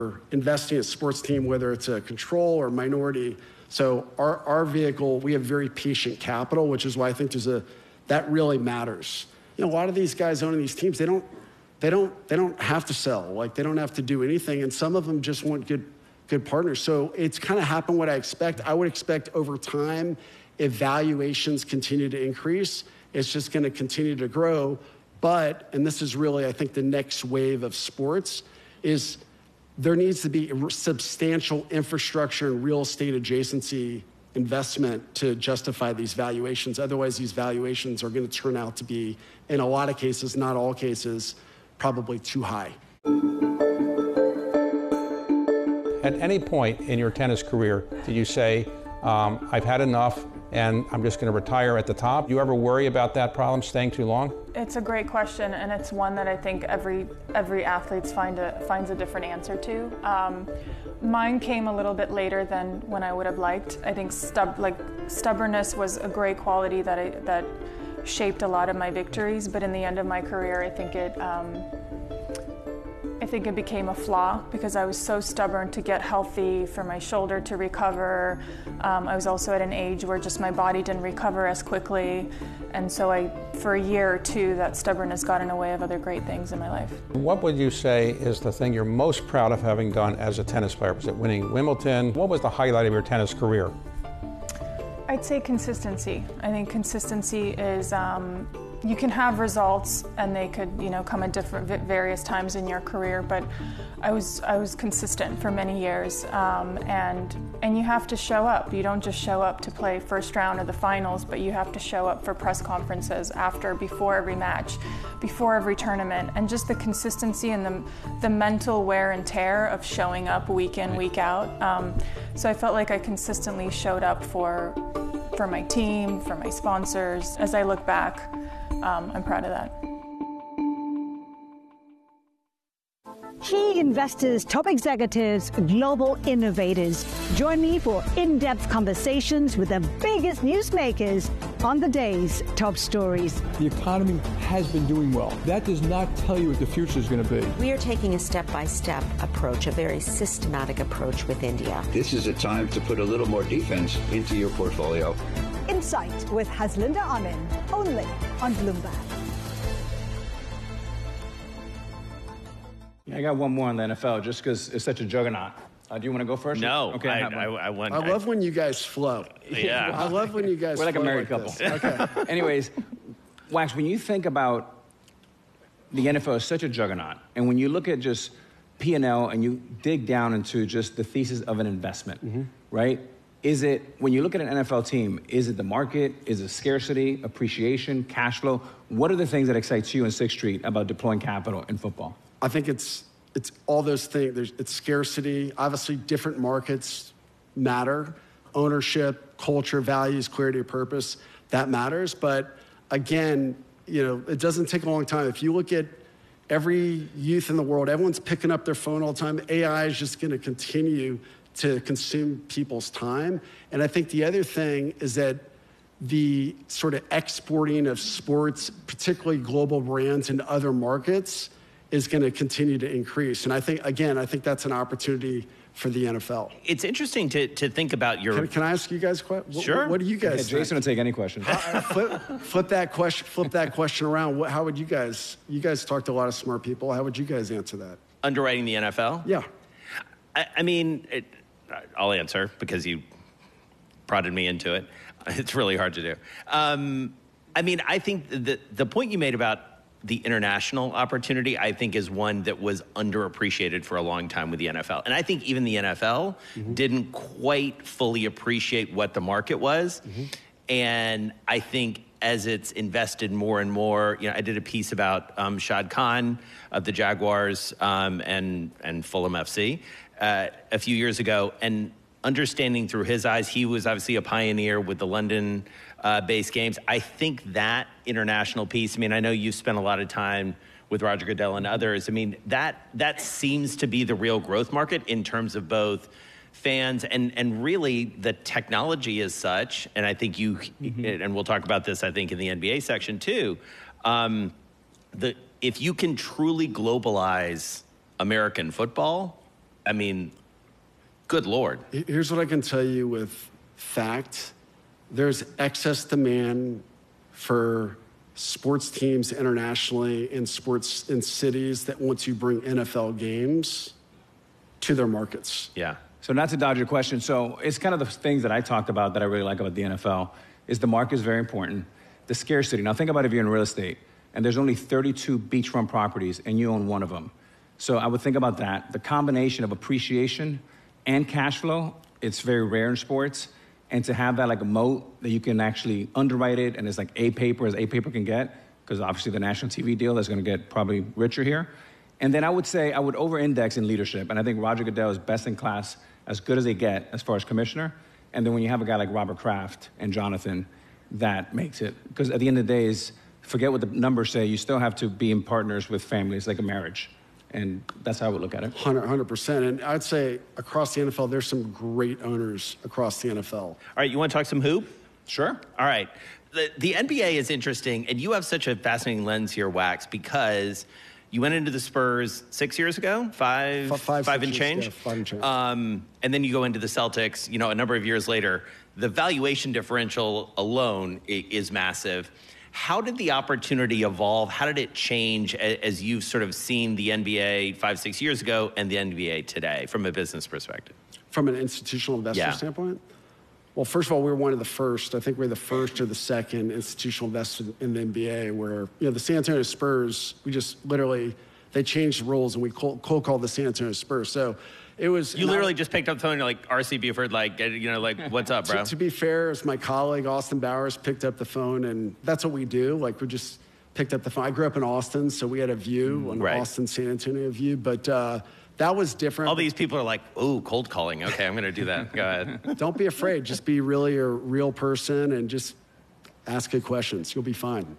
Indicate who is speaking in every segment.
Speaker 1: investing in a sports team, whether it's a control or minority. So our vehicle, we have very patient capital, which is why I think that really matters. A lot of these guys owning these teams, they don't have to sell. Like, they don't have to do anything, and some of them just want good partners. So it's kind of happened what I expect. I would expect over time, if valuations continue to increase, it's just going to continue to grow. But, and this is really, I think, the next wave of sports, is there needs to be substantial infrastructure and real estate adjacency investment to justify these valuations. Otherwise, these valuations are going to turn out to be, in a lot of cases, not all cases, probably too high.
Speaker 2: At any point in your tennis career, did you say, I've had enough and I'm just going to retire at the top? Do you ever worry about that problem, staying too long?
Speaker 3: It's a great question, and it's one that I think every athlete finds a different answer to. Mine came a little bit later than when I would have liked. I think stubbornness was a great quality that shaped a lot of my victories, but in the end of my career, I think it became a flaw because I was so stubborn to get healthy, for my shoulder to recover. I was also at an age where just my body didn't recover as quickly. And so for a year or two, that stubbornness got in the way of other great things in my life.
Speaker 2: What would you say is the thing you're most proud of having done as a tennis player? Was it winning Wimbledon? What was the highlight of your tennis career?
Speaker 3: I'd say consistency. I think consistency is, you can have results and they could, come at various times in your career, but I was consistent for many years, and you have to show up. You don't just show up to play first round of the finals, but you have to show up for press conferences before every match, before every tournament, and just the consistency and the mental wear and tear of showing up week in, week out. So I felt like I consistently showed up for my team, for my sponsors. As I look back, I'm proud of that.
Speaker 4: Key investors, top executives, global innovators. Join me for in-depth conversations with the biggest newsmakers on the day's top stories.
Speaker 5: The economy has been doing well. That does not tell you what the future is going to be.
Speaker 6: We are taking a step-by-step approach, a very systematic approach with India.
Speaker 7: This is a time to put a little more defense into your portfolio.
Speaker 4: Insight with Haslinda Amin, only on Bloomberg.
Speaker 8: I got one more on the NFL, just because it's such a juggernaut. Do you want to go first?
Speaker 9: No.
Speaker 8: Okay.
Speaker 1: I love when you guys flow.
Speaker 9: Yeah.
Speaker 1: I love when you guys
Speaker 8: We're like
Speaker 1: flow
Speaker 8: a married couple. Okay. Anyways, Wax, when you think about the NFL is such a juggernaut, and when you look at just P&L and you dig down into just the thesis of an investment, right? Is it, when you look at an NFL team, is it the market? Is it scarcity, appreciation, cash flow? What are the things that excites you in 6th Street about deploying capital in football?
Speaker 1: I think it's all those things. It's scarcity. Obviously, different markets matter. Ownership, culture, values, clarity of purpose, that matters. But again, it doesn't take a long time. If you look at every youth in the world, everyone's picking up their phone all the time. AI is just going to continue to consume people's time. And I think the other thing is that the sort of exporting of sports, particularly global brands into other markets, is going to continue to increase. And I think that's an opportunity for the NFL.
Speaker 9: It's interesting to think about your...
Speaker 1: Can I ask you guys a question?
Speaker 9: Sure.
Speaker 1: What do you guys think?
Speaker 8: Jason will take any question.
Speaker 1: Flip that question around. How would you guys talk to a lot of smart people. How would you guys answer that?
Speaker 9: Underwriting the NFL?
Speaker 1: Yeah.
Speaker 9: I mean, I'll answer because you prodded me into it. It's really hard to do. I think the point you made about the international opportunity, I think, is one that was underappreciated for a long time with the NFL. And I think even the NFL didn't quite fully appreciate what the market was. And I think as it's invested more and more, I did a piece about Shad Khan of the Jaguars and Fulham FC a few years ago, and understanding through his eyes, he was obviously a pioneer with the London based games. I think that international piece, I know you've spent a lot of time with Roger Goodell and others. That seems to be the real growth market in terms of both fans and really the technology is such, and I think and we'll talk about this, I think, in the NBA section too, if you can truly globalize American football, I mean, good Lord.
Speaker 1: Here's what I can tell you with fact. There's excess demand for sports teams internationally and sports in cities that want to bring NFL games to their markets.
Speaker 8: Yeah. So not to dodge your question, so it's kind of the things that I talked about that I really like about the NFL is the market is very important. The scarcity. Now think about if you're in real estate and there's only 32 beachfront properties and you own one of them. So I would think about that. The combination of appreciation and cash flow, it's very rare in sports. And to have that like a moat that you can actually underwrite it and it's like A paper as A paper can get, because obviously the national TV deal is going to get probably richer here. And then I would say I would over-index in leadership. And I think Roger Goodell is best in class, as good as they get as far as commissioner. And then when you have a guy like Robert Kraft and Jonathan, that makes it. Because at the end of the day, is forget what the numbers say, you still have to be in partners with families like a marriage. And that's how I would look at it.
Speaker 1: 100%. And I'd say across the NFL, there's some great owners across the NFL.
Speaker 9: All right, you want to talk some hoop?
Speaker 8: Sure.
Speaker 9: All right. The NBA is interesting, and you have such a fascinating lens here, Wax, because you went into the Spurs 6 years ago, five and change.
Speaker 1: Yeah, 5 and change.
Speaker 9: And then you go into the Celtics, you know, a number of years later. The valuation differential alone is massive. How did the opportunity evolve? How did it change as you've sort of seen the NBA 5-6 years ago and the NBA today from a business perspective?
Speaker 1: From an institutional investor standpoint? Well, first of all, we were one of the first. I think we were the first or the second institutional investor in the NBA where, you know, the San Antonio Spurs, we just literally, they changed the rules and we cold called the San Antonio Spurs. So it was...
Speaker 9: You literally just picked up the phone and you're like, R.C. Buford, like, you know, like, what's up, bro?
Speaker 1: To be fair, it was my colleague, Austin Bowers, picked up the phone, and that's what we do. Like, we just picked up the phone. I grew up in Austin, so we had a view, an Austin, San Antonio view, but that was different.
Speaker 9: All these people are like, ooh, cold calling. Okay, I'm going to do that. Go ahead.
Speaker 1: Don't be afraid. Just be really a real person and just ask good questions. You'll be fine.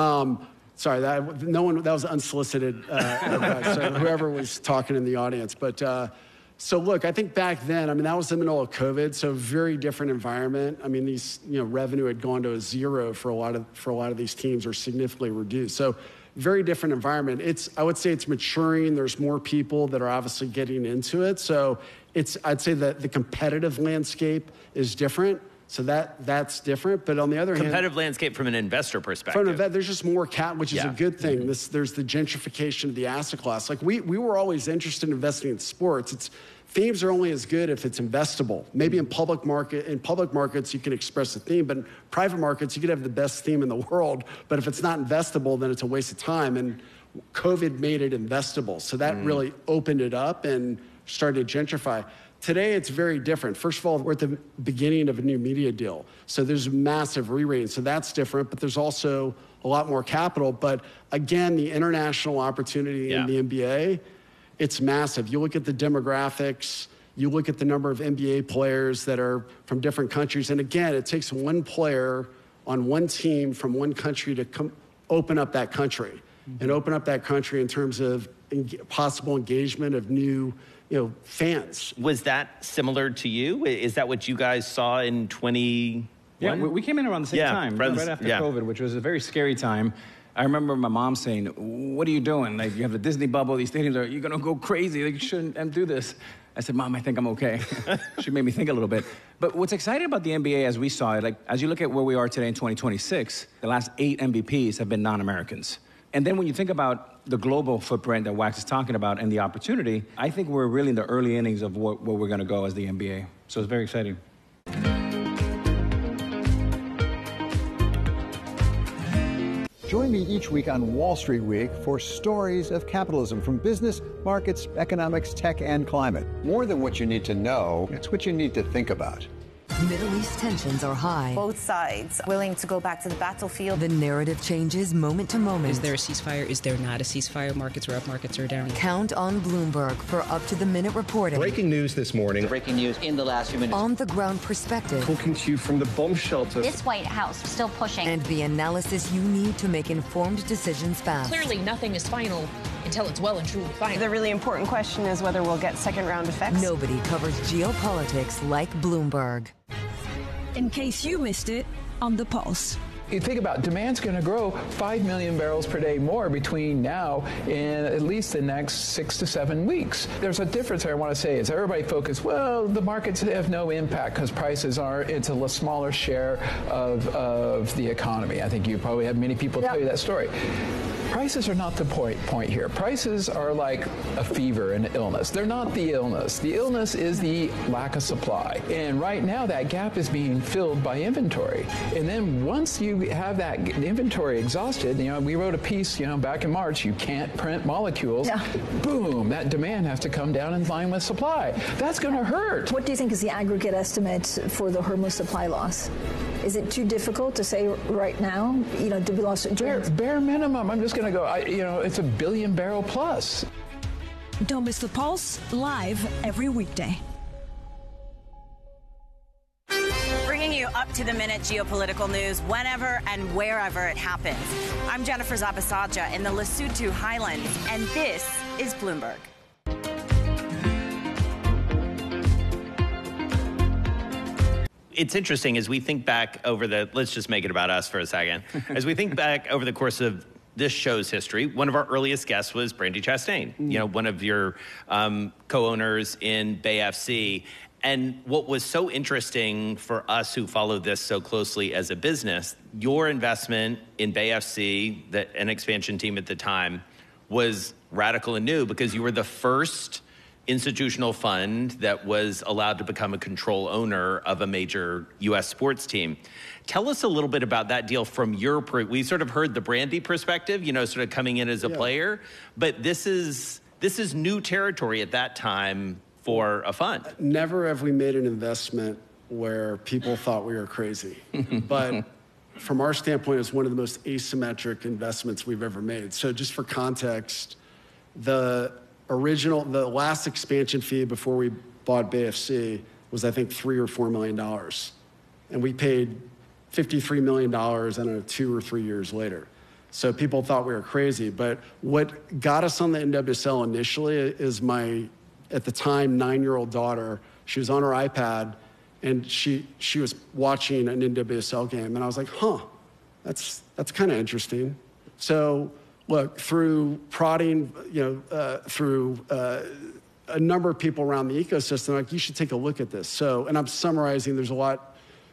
Speaker 1: Sorry, that was unsolicited advice, so whoever was talking in the audience. But so look, I think back then, I mean, that was in the middle of COVID, so very different environment. I mean, these, you know, revenue had gone to a zero for a lot of these teams, or significantly reduced. So very different environment. I would say it's maturing. There's more people that are obviously getting into it. So I'd say that the competitive landscape is different. So that's different. But on the other hand,
Speaker 9: competitive landscape from an investor perspective.
Speaker 1: There's just more cap, which is a good thing. There's the gentrification of the asset class. Like we were always interested in investing in sports. Themes are only as good if it's investable. Maybe in public markets, you can express a theme, but in private markets, you could have the best theme in the world, but if it's not investable, then it's a waste of time. And COVID made it investable. So that really opened it up and started to gentrify. Today, it's very different. First of all, we're at the beginning of a new media deal. So there's massive re-rating. So that's different, but there's also a lot more capital. But again, the international opportunity in the NBA, it's massive. You look at the demographics, you look at the number of NBA players that are from different countries. And again, it takes one player on one team from one country to open up that country and open up that country in terms of possible engagement of new fans.
Speaker 9: Was that similar to you? Is that what you guys saw in 20?
Speaker 8: Yeah, we came in around the same time, right after COVID, which was a very scary time. I remember my mom saying, "What are you doing? Like, you have the Disney bubble, these stadiums you're going to go crazy. Like, you shouldn't do this." I said, "Mom, I think I'm okay." She made me think a little bit. But what's exciting about the NBA as we saw it, like, as you look at where we are today in 2026, the last 8 MVPs have been non-Americans. And then when you think about the global footprint that Wax is talking about and the opportunity, I think we're really in the early innings of where we're going to go as the NBA. So it's very exciting.
Speaker 10: Join me each week on Wall Street Week for stories of capitalism from business, markets, economics, tech, and climate. More than what you need to know, it's what you need to think about.
Speaker 11: Middle East tensions are high.
Speaker 12: Both sides willing to go back to the battlefield.
Speaker 11: The narrative changes moment to moment.
Speaker 13: Is there a ceasefire? Is there not a ceasefire? Markets are up, markets are down.
Speaker 11: Count on Bloomberg for up-to-the-minute reporting.
Speaker 14: Breaking news this morning.
Speaker 15: Breaking news in the last few minutes.
Speaker 11: On-the-ground perspective.
Speaker 14: Talking to you from the bomb shelter.
Speaker 16: This White House still pushing.
Speaker 11: And the analysis you need to make informed decisions fast.
Speaker 17: Clearly, nothing is final until it's well and truly final.
Speaker 18: The really important question is whether we'll get second-round effects.
Speaker 11: Nobody covers geopolitics like Bloomberg.
Speaker 4: In case you missed it, on The Pulse.
Speaker 5: You think about demand's going to grow 5 million barrels per day more between now and at least the next 6 to 7 weeks. There's a difference I want to say is everybody focused, well, the markets have no impact because prices are, it's a smaller share of the economy. I think you probably have many people tell you that story. Prices are not the point here. Prices are like a fever, an illness. They're not the illness. The illness is the lack of supply. And right now that gap is being filled by inventory. And then once you have that inventory exhausted, we wrote a piece, back in March, you can't print molecules. Yeah. Boom, that demand has to come down in line with supply. That's going to hurt.
Speaker 15: What do you think is the aggregate estimate for the Hormuz supply loss? Is it too difficult to say right now? Do we lost
Speaker 5: bare minimum? I'm just going to go. It's 1 billion barrel plus.
Speaker 4: Don't miss The Pulse, live every weekday.
Speaker 19: Bringing you up-to-the-minute geopolitical news whenever and wherever it happens. I'm Jennifer Zabasaja in the Lesotho Highlands, and this is Bloomberg.
Speaker 9: It's interesting as we think back over let's just make it about us for a second. As we think back over the course of this show's history, one of our earliest guests was Brandi Chastain, one of your co-owners in Bay FC. And what was so interesting for us who followed this so closely as a business, your investment in Bay FC, an expansion team at the time, was radical and new because you were the first institutional fund that was allowed to become a control owner of a major U.S. sports team. Tell us a little bit about that deal from we sort of heard the Brandi perspective, sort of coming in as a player, but this is new territory at that time for a fund.
Speaker 1: Never have we made an investment where people thought we were crazy, but from our standpoint, it's one of the most asymmetric investments we've ever made. So just for context, the last expansion fee before we bought Bay FC was, I think, $3 or $4 million. And we paid $53 million, I don't know, 2 or 3 years later. So people thought we were crazy. But what got us on the NWSL initially is my, at the time, 9-year-old daughter. She was on her iPad, and she was watching an NWSL game. And I was like, that's kind of interesting. So look, through prodding, through a number of people around the ecosystem, like, you should take a look at this. So, and I'm summarizing, there's a lot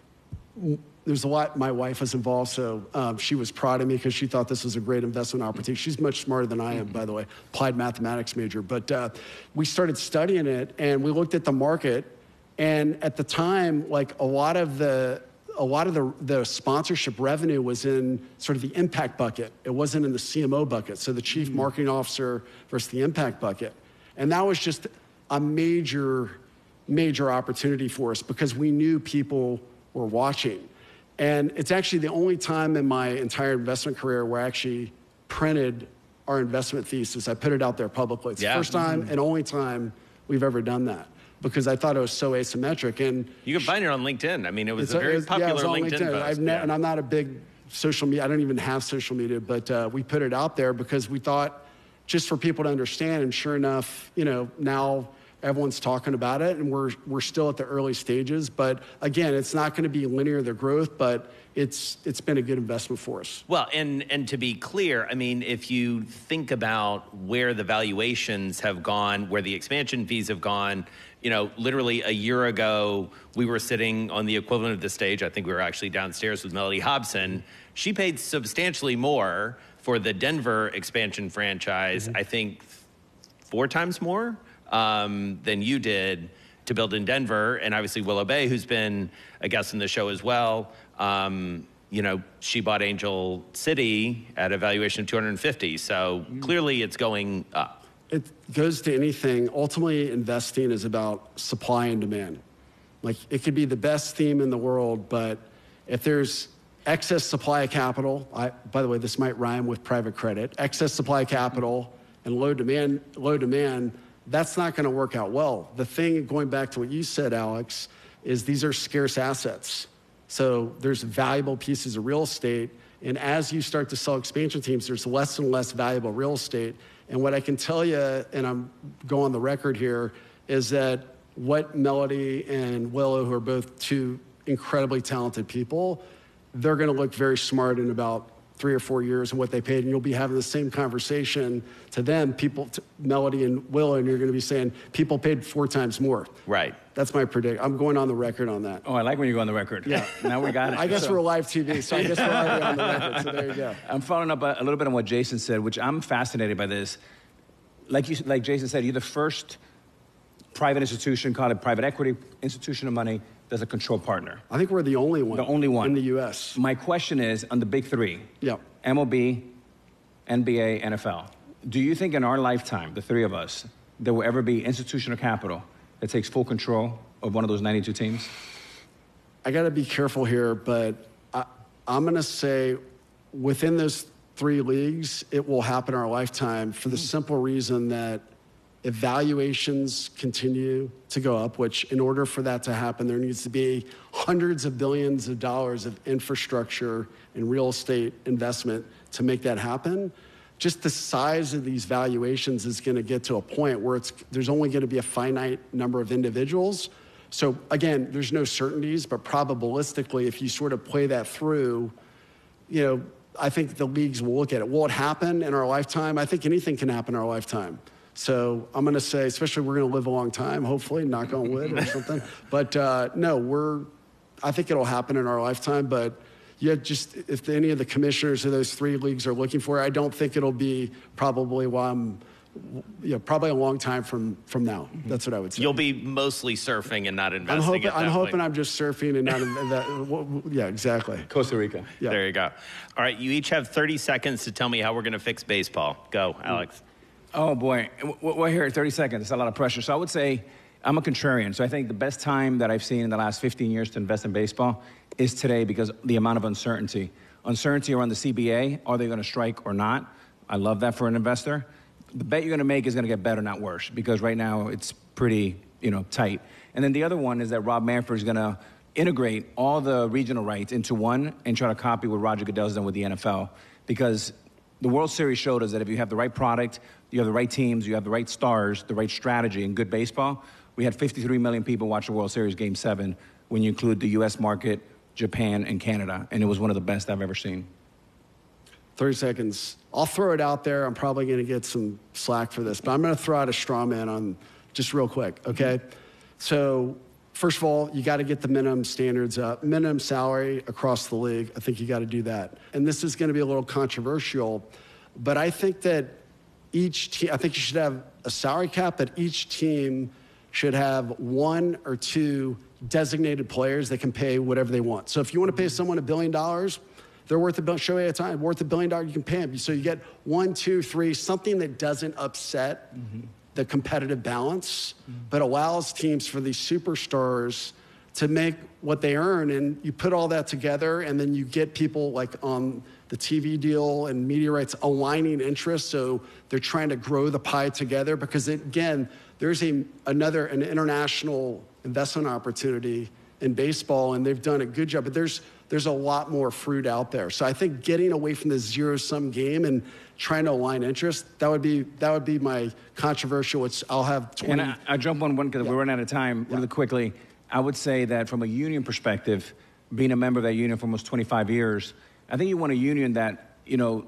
Speaker 1: my wife was involved, so she was prodding me because she thought this was a great investment opportunity. She's much smarter than I am, by the way, applied mathematics major. But we started studying it, and we looked at the market, and at the time, like, a lot of the sponsorship revenue was in sort of the impact bucket. It wasn't in the CMO bucket. So the chief marketing officer versus the impact bucket. And that was just a major, major opportunity for us because we knew people were watching. And it's actually the only time in my entire investment career where I actually printed our investment thesis. I put it out there publicly. It's the first time and only time we've ever done that, because I thought it was so asymmetric. And
Speaker 9: you can find it on LinkedIn. I mean, it was a very popular LinkedIn post.
Speaker 1: And I'm not a big social media. I don't even have social media, but we put it out there because we thought just for people to understand. And sure enough, now everyone's talking about it, and we're still at the early stages. But again, it's not going to be linear, the growth, but it's been a good investment for us.
Speaker 9: Well, and to be clear, I mean, if you think about where the valuations have gone, where the expansion fees have gone, literally a year ago, we were sitting on the equivalent of the stage. I think we were actually downstairs with Mellody Hobson. She paid substantially more for the Denver expansion franchise, I think 4 times more than you did to build in Denver. And obviously Willow Bay, who's been a guest in the show as well, she bought Angel City at a valuation of 250. So clearly it's going up.
Speaker 1: It goes to anything. Ultimately, investing is about supply and demand. Like, it could be the best theme in the world, but if there's excess supply of capital, by the way, this might rhyme with private credit, excess supply of capital and low demand, that's not going to work out well. The thing, going back to what you said, Alex, is these are scarce assets. So there's valuable pieces of real estate, and as you start to sell expansion teams, there's less and less valuable real estate. And what I can tell you, and I'm going on the record here, is that what Mellody and Willow, who are both 2 incredibly talented people, they're going to look very smart in about 3 or 4 years and what they paid, and you'll be having the same conversation to them, Melody and Will, and you're going to be saying people paid 4 times more.
Speaker 9: Right.
Speaker 1: That's my prediction. I'm going on the record on that.
Speaker 8: Oh, I like when you go on the record.
Speaker 1: Yeah.
Speaker 8: Now we got it.
Speaker 1: I guess we're live TV, so I guess we're already on the record, so there you go.
Speaker 8: I'm following up a little bit on what Jason said, which I'm fascinated by this. Like Jason said, you're the first private institution, call it private equity institution of money, that's a control partner.
Speaker 1: I think we're the only one.
Speaker 8: The only one.
Speaker 1: In the U.S.
Speaker 8: My question is, on the big 3, MLB, NBA, NFL, do you think in our lifetime, the 3 of us, there will ever be institutional capital that takes full control of one of those 92 teams?
Speaker 1: I got to be careful here, but I'm going to say within those 3 leagues, it will happen in our lifetime for the simple reason that if valuations continue to go up, which in order for that to happen, there needs to be hundreds of billions of dollars of infrastructure and real estate investment to make that happen. Just the size of these valuations is going to get to a point where there's only going to be a finite number of individuals. So again, there's no certainties, but probabilistically, if you sort of play that through, I think the leagues will look at it. Will it happen in our lifetime? I think anything can happen in our lifetime. So I'm going to say, especially we're going to live a long time, hopefully, knock on wood or something. But no, I think it'll happen in our lifetime. But if any of the commissioners of those 3 leagues are looking for it, I don't think it'll be probably probably a long time from now. That's what I would say.
Speaker 9: You'll be mostly surfing and not investing.
Speaker 1: I'm hoping I'm just surfing and not yeah, exactly.
Speaker 8: Costa Rica.
Speaker 1: Yeah.
Speaker 9: There you go. All right, you each have 30 seconds to tell me how we're going to fix baseball. Go, Alex.
Speaker 8: Oh, boy. We're here at 30 seconds. It's a lot of pressure. So I would say I'm a contrarian. So I think the best time that I've seen in the last 15 years to invest in baseball is today because the amount of uncertainty. Uncertainty around the CBA. Are they going to strike or not? I love that for an investor. The bet you're going to make is going to get better, not worse, because right now it's pretty, tight. And then the other one is that Rob Manfred is going to integrate all the regional rights into one and try to copy what Roger Goodell's done with the NFL. Because the World Series showed us that if you have the right product, you have the right teams, you have the right stars, the right strategy, and good baseball. We had 53 million people watch the World Series Game 7 when you include the U.S. market, Japan, and Canada, and it was one of the best I've ever seen.
Speaker 1: 30 seconds. I'll throw it out there. I'm probably going to get some slack for this, but I'm going to throw out a straw man on just real quick, okay? So first of all, you got to get the minimum standards up. Minimum salary across the league, I think you got to do that. And this is going to be a little controversial, but I think that each team, I think you should have a salary cap, but each team should have 1 or 2 designated players that can pay whatever they want. So if you want to pay someone $1 billion, they're worth Shohei Ohtani, worth $1 billion, you can pay them. So you get 1, 2, 3, something that doesn't upset the competitive balance, but allows teams for these superstars to make what they earn. And you put all that together, and then you get people like on the TV deal and media rights aligning interests. So they're trying to grow the pie together because, again, there's an international investment opportunity in baseball, and they've done a good job. But there's a lot more fruit out there. So I think getting away from the zero-sum game and trying to align interests, that would be my controversial. I'll have 20.
Speaker 8: And I'll jump on one because we're running out of time really quickly. I would say that from a union perspective, being a member of that union for almost 25 years, I think you want a union that, 70%,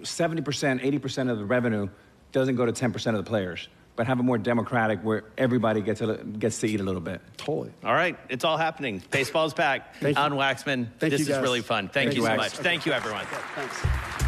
Speaker 8: 80% of the revenue doesn't go to 10% of the players, but have a more democratic where everybody gets to eat a little bit.
Speaker 1: Totally.
Speaker 9: All right, it's all happening. Baseball's back. Alan Waxman, this is really fun. Thank you so much.
Speaker 1: Okay.
Speaker 9: Thank you, everyone.
Speaker 1: Thanks.